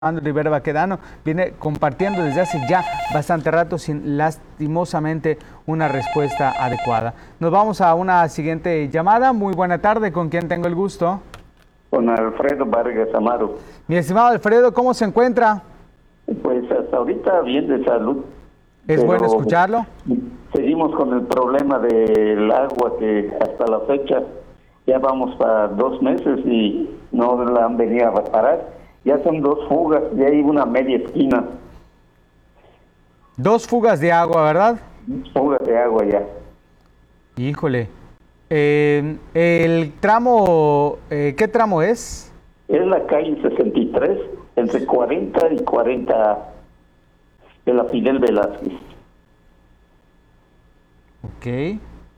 Armando Rivera Baquedano viene compartiendo desde hace ya bastante rato sin lastimosamente una respuesta adecuada. Nos vamos a una siguiente llamada. Muy buena tarde, ¿con quién tengo el gusto? Con Alfredo Vargas Amaro. Mi estimado Alfredo, ¿cómo se encuentra? Pues hasta ahorita bien de salud. Es bueno escucharlo. Seguimos con el problema del agua que hasta la fecha ya vamos para 2 meses y no la han venido a reparar. Ya son 2 fugas, ya hay una media esquina. 2 fugas de agua, ¿verdad? Fugas de agua ya. Híjole. El tramo, ¿qué tramo es? Es la calle 63, entre 40 y 40 de la Fidel Velázquez. Ok.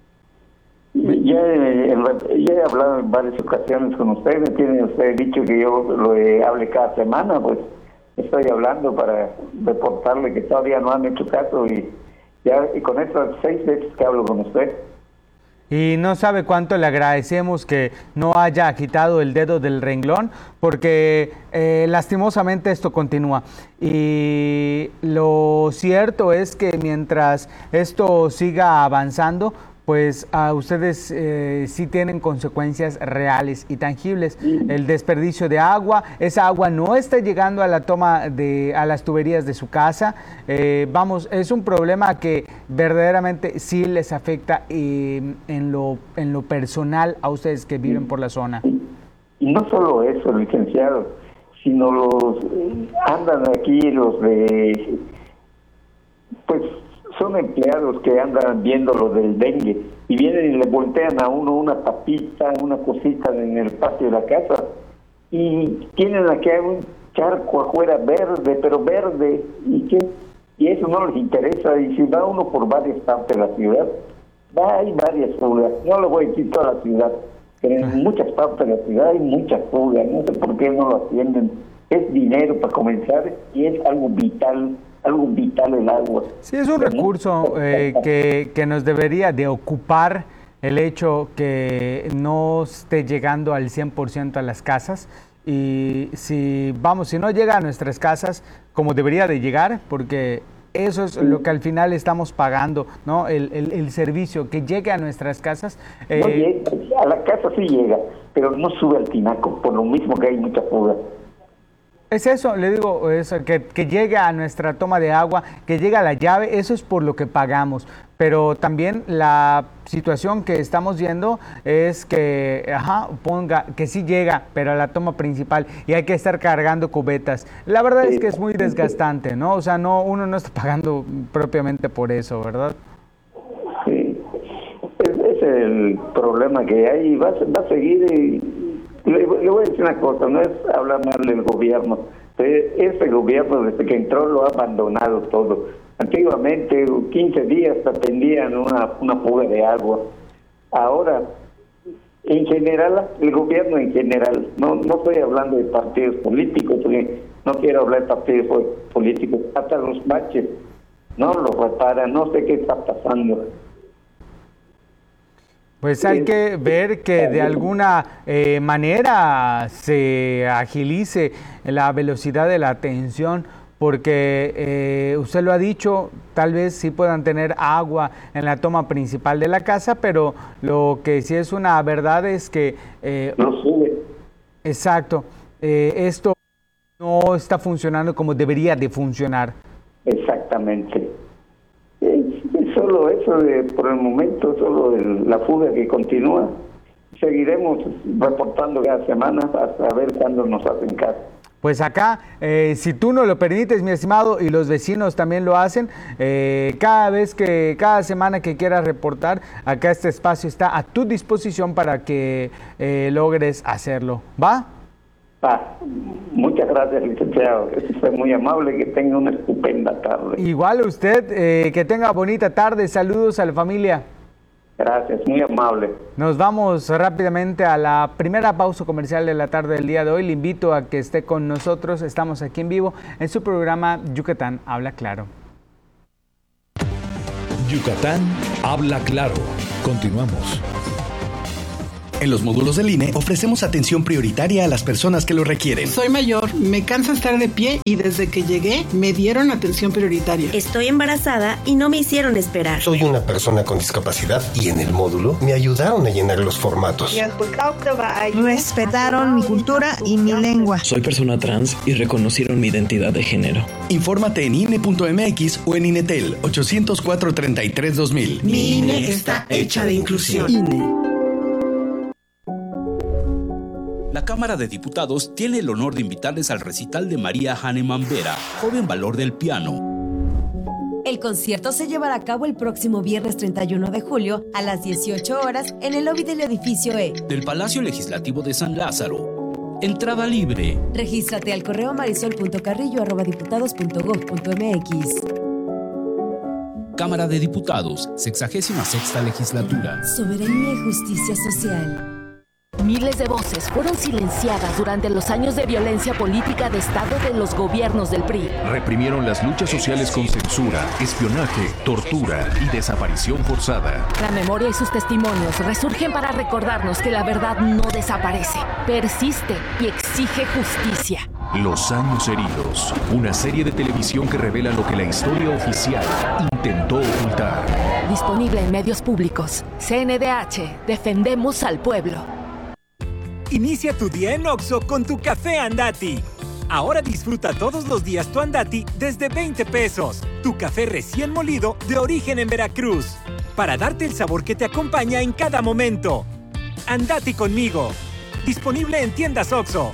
Ya he hablado en varias ocasiones con usted, me tiene usted dicho que yo lo hable cada semana, pues estoy hablando para reportarle que todavía no han hecho caso y con estas 6 veces que hablo con usted. Y no sabe cuánto le agradecemos que no haya quitado el dedo del renglón, porque lastimosamente esto continúa. Y lo cierto es que mientras esto siga avanzando, pues a ustedes sí tienen consecuencias reales y tangibles. El desperdicio de agua, esa agua no está llegando a la toma a las tuberías de su casa. Vamos, es un problema que verdaderamente sí les afecta en lo personal a ustedes que viven por la zona. Y no solo eso, licenciado, sino andan aquí los de, pues, son empleados que andan viendo lo del dengue y vienen y le voltean a uno una tapita, una cosita en el patio de la casa y tienen aquí un charco afuera verde, pero verde, y eso no les interesa. Y si va uno por varias partes de la ciudad, hay varias fugas, no lo voy a decir toda la ciudad, pero en muchas partes de la ciudad hay muchas fugas, no sé por qué no lo atienden. Es dinero para comenzar y es algo vital el agua. Sí, es un recurso que nos debería de ocupar el hecho que no esté llegando al 100% a las casas. Y si no llega a nuestras casas como debería de llegar, porque eso es lo que al final estamos pagando, ¿no? El servicio, que llegue a nuestras casas. No llega, a la casa sí llega, pero no sube al tinaco, por lo mismo que hay mucha fuga. Es eso, le digo, que llegue a nuestra toma de agua, que llegue a la llave, eso es por lo que pagamos. Pero también la situación que estamos viendo es que, que sí llega, pero a la toma principal y hay que estar cargando cubetas. La verdad es que es muy desgastante, ¿no? O sea, uno no está pagando propiamente por eso, ¿verdad? Sí, es el problema que hay, va a seguir y... Le voy a decir una cosa, no es hablar mal del gobierno. Ese gobierno desde que entró lo ha abandonado todo. Antiguamente 15 días atendían una fuga de agua. Ahora, en general, el gobierno en general, no estoy hablando de partidos políticos, porque no quiero hablar de partidos políticos, hasta los baches no los reparan, no sé qué está pasando. Pues hay que ver que de alguna manera se agilice la velocidad de la atención, porque usted lo ha dicho, tal vez sí puedan tener agua en la toma principal de la casa, pero lo que sí es una verdad es que... no sube. Exacto, esto no está funcionando como debería de funcionar. Exactamente. Solo eso, por el momento, solo la fuga que continúa. Seguiremos reportando cada semana hasta ver cuándo nos hacen caso. Pues acá, si tú no lo permites, mi estimado, y los vecinos también lo hacen, cada semana que quieras reportar, acá este espacio está a tu disposición para que logres hacerlo. ¿Va? Muchas gracias, licenciado. Fue muy amable, que tenga una estupenda tarde. Igual usted, que tenga bonita tarde. Saludos a la familia. Gracias, muy amable. Nos vamos rápidamente a la primera pausa comercial de la tarde del día de hoy. Le invito a que esté con nosotros. Estamos aquí en vivo en su programa Yucatán Habla Claro. Yucatán Habla Claro. Continuamos. En los módulos del INE ofrecemos atención prioritaria a las personas que lo requieren. Soy mayor, me cansa estar de pie y desde que llegué me dieron atención prioritaria. Estoy embarazada y no me hicieron esperar. Soy una persona con discapacidad y en el módulo me ayudaron a llenar los formatos. Respetaron mi cultura y mi lengua. Soy persona trans y reconocieron mi identidad de género. Infórmate en INE.mx o en INETEL 804-33-2000. Mi INE está hecha de inclusión. INE. La Cámara de Diputados tiene el honor de invitarles al recital de María Hahnemann Vera, joven valor del piano. El concierto se llevará a cabo el próximo viernes 31 de julio a las 18 horas en el lobby del edificio E del Palacio Legislativo de San Lázaro. Entrada libre. Regístrate al correo marisol.carrillo@diputados.gov.mx. Cámara de Diputados, 66ª Legislatura. Soberanía y justicia social. Miles de voces fueron silenciadas durante los años de violencia política de Estado de los gobiernos del PRI. Reprimieron las luchas sociales con censura, espionaje, tortura y desaparición forzada. La memoria y sus testimonios resurgen para recordarnos que la verdad no desaparece, persiste y exige justicia. Los años heridos, una serie de televisión que revela lo que la historia oficial intentó ocultar. Disponible en medios públicos. CNDH, defendemos al pueblo. Inicia tu día en Oxxo con tu café Andati. Ahora disfruta todos los días tu Andati desde 20 pesos. Tu café recién molido de origen en Veracruz. Para darte el sabor que te acompaña en cada momento. Andati conmigo. Disponible en tiendas Oxxo.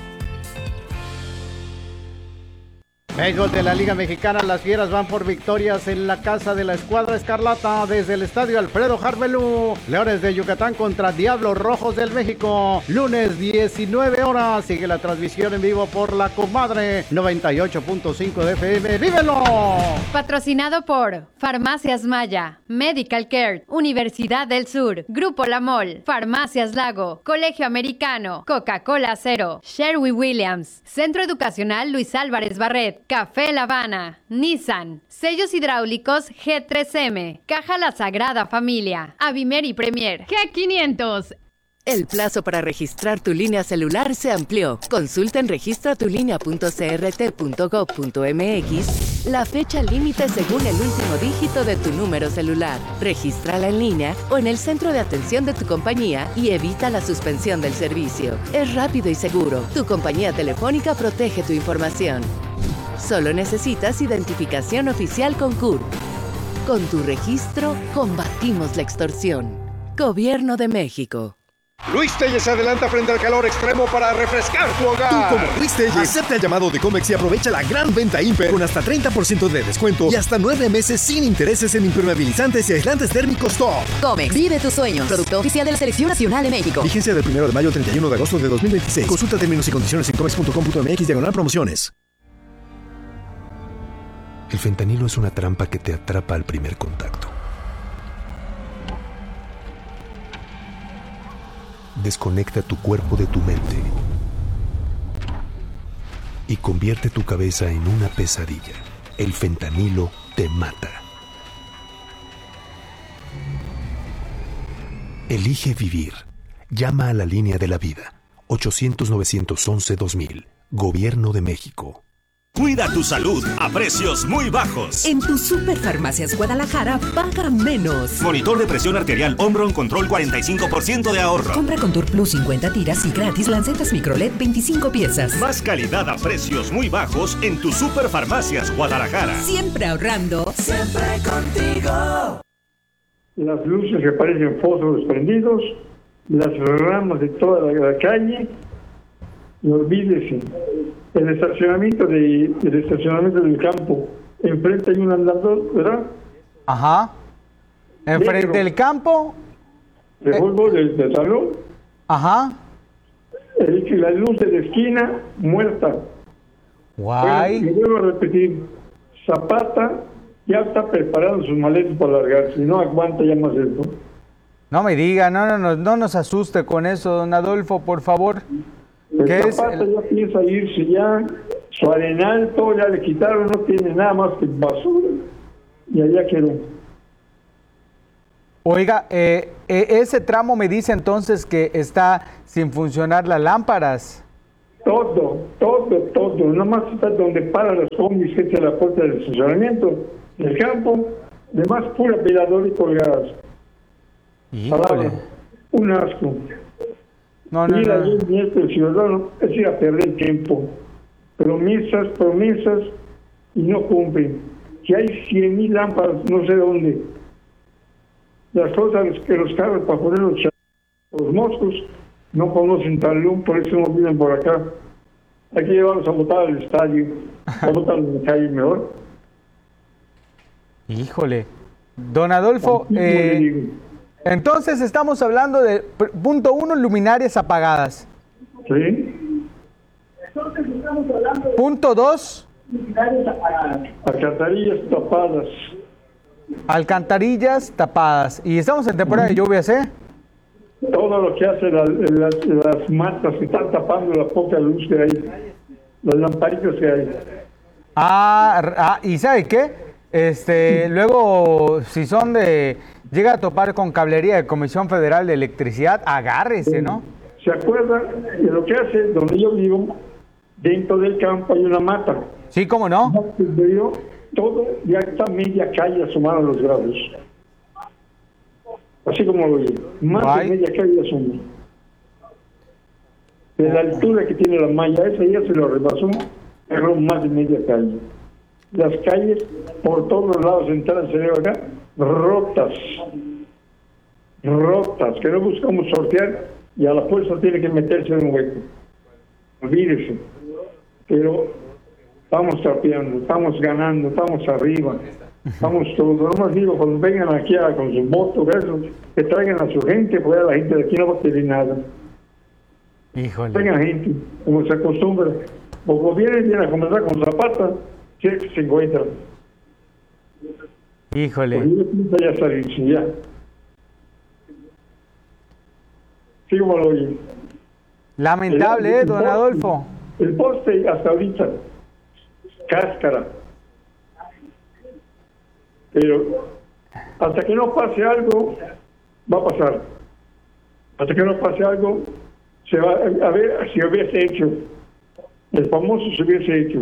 Béisbol de la Liga Mexicana, las Fieras van por victorias en la casa de la Escuadra Escarlata desde el Estadio Alfredo Harvelú. Leones de Yucatán contra Diablos Rojos del México. Lunes 19 horas. Sigue la transmisión en vivo por La Comadre 98.5 de FM. ¡Vívelo! Patrocinado por Farmacias Maya, Medical Care, Universidad del Sur, Grupo La Mol, Farmacias Lago, Colegio Americano, Coca-Cola Cero, Sherwin Williams, Centro Educacional Luis Álvarez Barret, Café La Habana, Nissan, Sellos Hidráulicos G3M, Caja La Sagrada Familia, Avimer y Premier, G500. El plazo para registrar tu línea celular se amplió. Consulta en registratulinea.crt.gov.mx la fecha límite según el último dígito de tu número celular. Regístrala en línea o en el centro de atención de tu compañía y evita la suspensión del servicio. Es rápido y seguro. Tu compañía telefónica protege tu información. Solo necesitas identificación oficial con CURP. Con tu registro, combatimos la extorsión. Gobierno de México. Luis Telles se adelanta frente al calor extremo para refrescar tu hogar. Tú como Luis Telles, acepta el llamado de Comex y aprovecha la gran venta Imper con hasta 30% de descuento y hasta 9 meses sin intereses en impermeabilizantes y aislantes térmicos top. Comex, vive tus sueños. Producto oficial de la Selección Nacional de México. Vigencia del 1 de mayo al 31 de agosto de 2026. Consulta términos y condiciones en comex.com.mx/promociones. El fentanilo es una trampa que te atrapa al primer contacto. Desconecta tu cuerpo de tu mente y convierte tu cabeza en una pesadilla. El fentanilo te mata. Elige vivir. Llama a la línea de la vida. 800-911-2000. Gobierno de México. Cuida tu salud a precios muy bajos. En tu Superfarmacias Guadalajara, paga menos. Monitor de presión arterial Omron Control 45% de ahorro. Compra Contour Plus 50 tiras y gratis lancetas Microlet 25 piezas. Más calidad a precios muy bajos en tu Superfarmacias Guadalajara. Siempre ahorrando. Siempre contigo. Las luces que parecen fósforos prendidos, las ramas de toda la calle, no olvídese. El estacionamiento del campo, enfrente hay un andador, ¿verdad? Ajá. Enfrente del campo. De fútbol, del salón. Ajá. La luz de la esquina, muerta. Guay. Me vuelvo a repetir, Zapata ya está preparando sus maletas para largarse, no aguanta ya más esto. No me diga, no nos asuste con eso, don Adolfo, por favor. El Zapata ya piensa irse ya, su arenal todo ya le quitaron, no tiene nada más que basura y allá quedó. Oiga, ese tramo me dice entonces que está sin funcionar las lámparas. Todo. Nomás está donde para las combis, que es la puerta del estacionamiento, del campo, demás pura veladora y colgadas. Híjole. Un asco. No. Allí el ciudadano es ir a perder tiempo. Promesas, y no cumplen. Que hay 100,000 lámparas, no sé dónde. Las cosas que los carros para poner los moscos no conocen tal luz, por eso no viven por acá. Hay que llevarlos a botar al estadio, a botar en la calle mejor. Híjole. Don Adolfo, entonces estamos hablando de punto 1, luminarias apagadas. Sí. Punto 2. Alcantarillas tapadas. Alcantarillas tapadas. Y estamos en temporada de lluvias, ¿eh? Todo lo que hace las matas que están tapando la poca luz que hay, las lamparitas que hay. ¿Y sabe qué? Luego, si son llega a topar con cablería de Comisión Federal de Electricidad, agárrese, ¿no? ¿Se acuerda de lo que hace donde yo vivo? Dentro del campo hay una mata. Sí, ¿cómo no? Todo, ya está media calle asomada a los grados. Así como lo oye. Más de media calle asomada. De la altura que tiene la malla, esa ya se lo rebasó, pero más de media calle. Las calles, por todos los lados, entradas se ve acá, rotas, que no buscamos sortear y a la fuerza tiene que meterse en un hueco. Olvídese. Pero estamos trapeando, estamos ganando, estamos arriba, estamos todos. No más digo, cuando vengan aquí con sus votos, que traigan a su gente, pues la gente de aquí no va a pedir nada. Híjole. Traigan gente, como se acostumbra. O vienen a conversar con Zapata, que se encuentran. Híjole. Pues ya salirse, ya. Sí, como lo oye. Lamentable, don Adolfo. El poste hasta ahorita, cáscara. Pero hasta que no pase algo, va a pasar. Hasta que no pase algo, se va a ver si hubiese hecho. El famoso se hubiese hecho.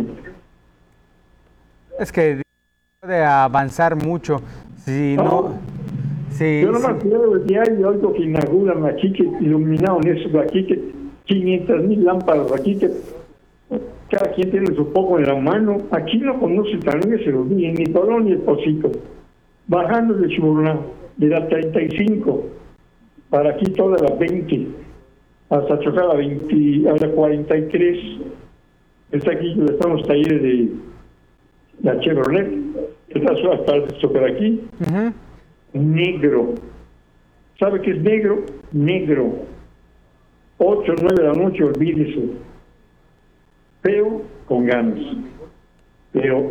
Es que de avanzar mucho. Si no. Sí, yo no me acuerdo de hay algo que inauguran aquí, que iluminaron eso de aquí, que 500,000 lámparas aquí, que cada quien tiene su poco en la mano. Aquí no conoce también, se lo dije, ni Tolón ni el Pocito. Bajando de Chiburná, de la 35, para aquí toda la 20, hasta chocar a la 43. Está aquí donde están los talleres de la Chevrolet, está hasta chocar aquí. Negro. ¿Sabe qué es negro? Negro. 8 o 9 de la noche, olvídese. Feo con ganas. Pero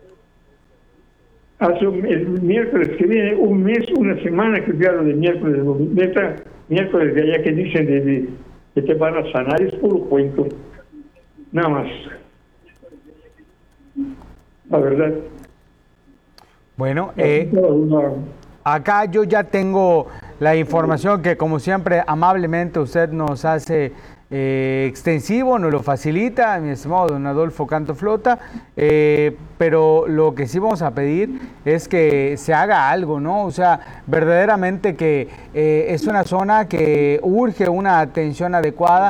hace el miércoles que viene, un mes, una semana que fui a lo de miércoles de allá que dicen de que te van a sanar, es puro cuento. Nada más. La verdad. Bueno, acá yo ya tengo la información que, como siempre, amablemente usted nos hace extensivo, nos lo facilita, mi estimado don Adolfo Cantoflota, pero lo que sí vamos a pedir es que se haga algo, ¿no? O sea, verdaderamente que es una zona que urge una atención adecuada,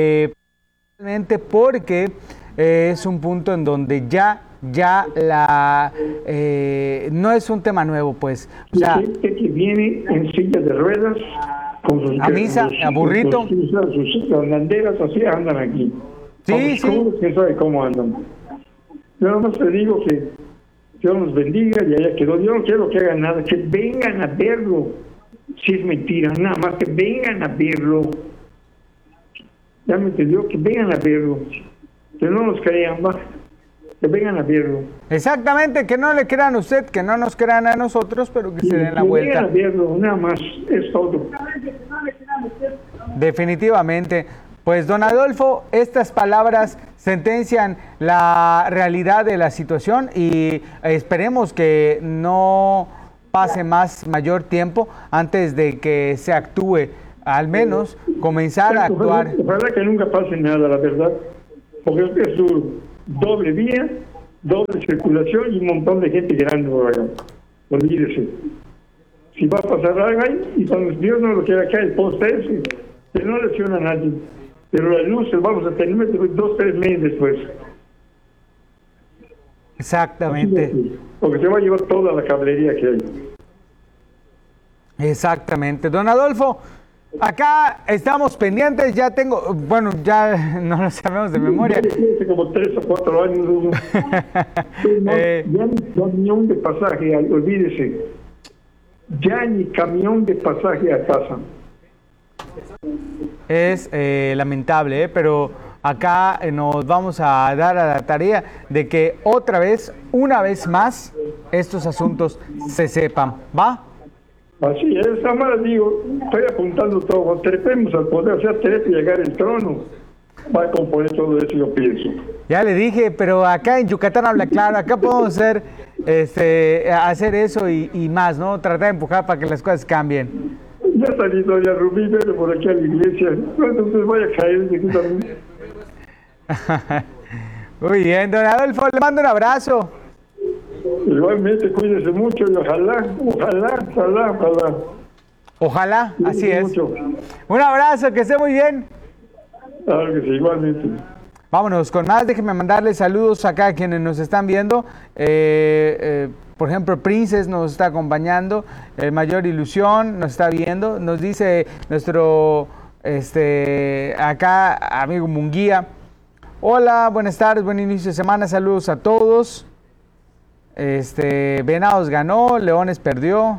porque es un punto en donde ya no es un tema nuevo, pues. O sea, gente que viene en silla de ruedas, con sus a misa, a burrito, sus banderas, así andan aquí. Sí. Que sabe cómo andan. Yo nomás te digo que Dios nos bendiga y allá quedó. Yo no quiero que hagan nada, que vengan a verlo. Si es mentira, nada más que vengan a verlo. Ya me entendió, que vengan a verlo. Que no nos crean, va. Que vengan a verlo. Exactamente, que no le crean a usted, que no nos crean a nosotros, pero que se den la vuelta. Que vengan a verlo, nada más, es todo. Definitivamente. Pues, don Adolfo, estas palabras sentencian la realidad de la situación y esperemos que no pase mayor tiempo antes de que se actúe, al menos comenzar a actuar. Ojalá que nunca pase nada, la verdad, porque es su doble vía, doble circulación y un montón de gente grande por allá. Olvídese. Si va a pasar algo ahí, y cuando Dios no lo quiera acá, el poste ese, que no lesiona a nadie. Pero las luces vamos a tener 2-3 meses después. Exactamente. Porque se va a llevar toda la cablería que hay. Exactamente. Don Adolfo, acá estamos pendientes, ya tengo, bueno, ya no lo sabemos de memoria. Hace como 3 o 4 años. Ya ni camión de pasaje, olvídese. Ya ni camión de pasaje a casa. Es lamentable, pero acá nos vamos a dar a la tarea de que una vez más, estos asuntos se sepan, ¿va? Así es, Amara, digo, estoy apuntando todo, cuando trepemos al poder, o sea, trepe y llegar el trono, va a componer todo eso, yo pienso. Ya le dije, pero acá en Yucatán habla claro, acá podemos hacer eso y más, ¿no? Tratar de empujar para que las cosas cambien. Ya salí doña Rubí, pero por aquí a la iglesia, cuando se vaya a caer, también. Muy bien, don Adolfo, le mando un abrazo. Igualmente, cuídese mucho y ojalá. Ojalá, así cuídese es. Mucho. Un abrazo, que esté muy bien. Claro que sí, igualmente. Vámonos con más, déjenme mandarle saludos acá a quienes nos están viendo. Por ejemplo, Princes nos está acompañando, Mayor Ilusión nos está viendo, nos dice nuestro acá amigo Munguía. Hola, buenas tardes, buen inicio de semana, saludos a todos. Venados ganó, Leones perdió.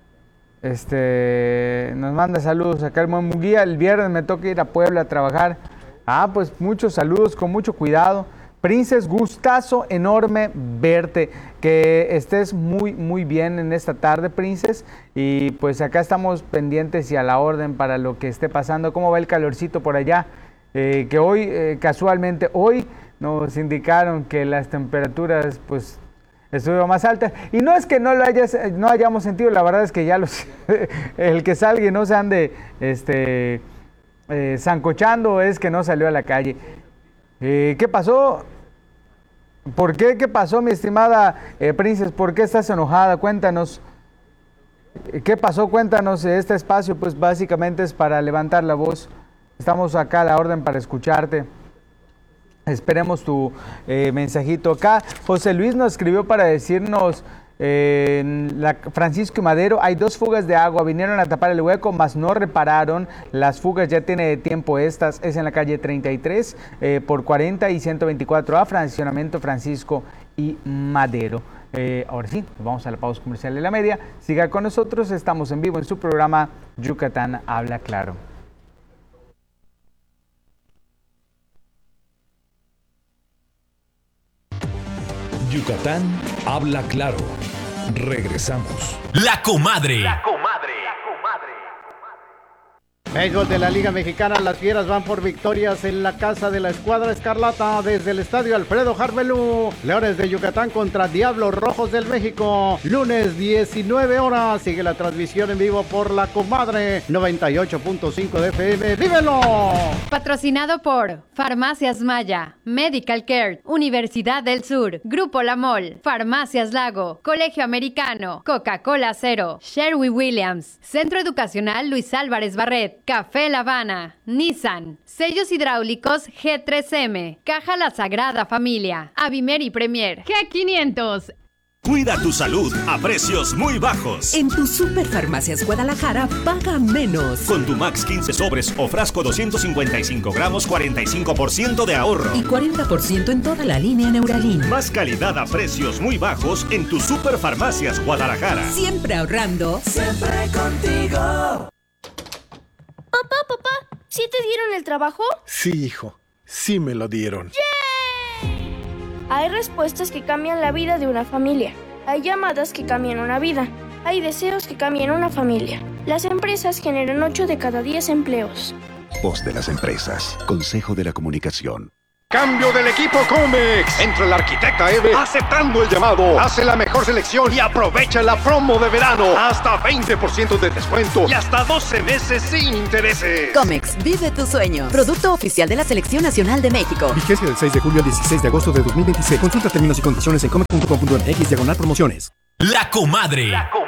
Nos manda saludos acá el buen Munguía. El viernes me toca ir a Puebla a trabajar. Pues muchos saludos, con mucho cuidado. Princes, gustazo enorme verte, que estés muy, muy bien en esta tarde, Princes. Y pues acá estamos pendientes y a la orden para lo que esté pasando. ¿Cómo va el calorcito por allá? Que hoy, casualmente, hoy nos indicaron que las temperaturas, pues, estuvieron más altas. Y no es que no hayamos sentido, la verdad es que ya el que salga y no se ande, zancochando es que no salió a la calle. ¿Qué pasó? ¿Por qué? ¿Qué pasó, mi estimada Princes? ¿Por qué estás enojada? Cuéntanos. ¿Qué pasó? Cuéntanos. Este espacio, pues básicamente es para levantar la voz. Estamos acá a la orden para escucharte. Esperemos tu mensajito acá. José Luis nos escribió para decirnos, Francisco y Madero, hay 2 fugas de agua, vinieron a tapar el hueco, mas no repararon las fugas, ya tiene tiempo estas, es en la calle 33 por 40 y 124A, fraccionamiento Francisco y Madero. Ahora sí, vamos a la pausa comercial de la media. Siga con nosotros, estamos en vivo en su programa Yucatán Habla Claro. Yucatán Habla Claro. Regresamos. La Comadre. Béisbol de la Liga Mexicana, las Fieras van por victorias en la casa de la Escuadra Escarlata desde el estadio Alfredo Harvelú. Leones de Yucatán contra Diablos Rojos del México. Lunes 19 horas. Sigue la transmisión en vivo por La Comadre 98.5 de FM. ¡Vívelo! Patrocinado por Farmacias Maya, Medical Care, Universidad del Sur, Grupo La Mol, Farmacias Lago, Colegio Americano, Coca-Cola Cero, Sherwin Williams, Centro Educacional Luis Álvarez Barret, Café La Habana, Nissan, Sellos Hidráulicos G3M, Caja La Sagrada Familia, Avimer y Premier, G500. Cuida tu salud a precios muy bajos. En tu Superfarmacias Guadalajara, paga menos. Con tu Max 15 sobres o frasco 255 gramos, 45% de ahorro. Y 40% en toda la línea Neuralin. Más calidad a precios muy bajos en tu Superfarmacias Guadalajara. Siempre ahorrando. Siempre contigo. Papá, ¿sí te dieron el trabajo? Sí, hijo, sí me lo dieron. ¡Yay! Hay respuestas que cambian la vida de una familia. Hay llamadas que cambian una vida. Hay deseos que cambian una familia. Las empresas generan 8 de cada 10 empleos. Voz de las empresas. Consejo de la Comunicación. Cambio del equipo Comex. Entra el arquitecta Eve aceptando el llamado. Hace la mejor selección y aprovecha la promo de verano. Hasta 20% de descuento y hasta 12 meses sin intereses. Comex, vive tu sueño. Producto oficial de la Selección Nacional de México. Vigencia del 6 de julio al 16 de agosto de 2026. Consulta términos y condiciones en comex.com.mx/promociones. La Comadre.